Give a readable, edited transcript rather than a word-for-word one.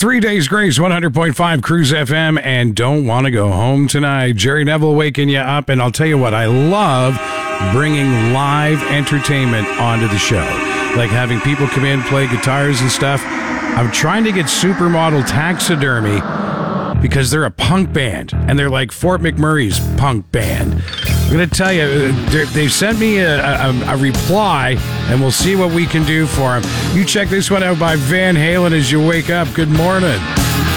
3 Days Grace, 100.5 Cruise FM, and Don't Want to Go Home Tonight. Jerry Neville waking you up, and I'll tell you what, I love bringing live entertainment onto the show. Like having people come in, play guitars and stuff. I'm trying to get Supermodel Taxidermy because they're a punk band, and they're like Fort McMurray's punk band. I'm going to tell you, they've sent me a reply, and we'll see what we can do for them. You check this one out by Van Halen as you wake up. Good morning.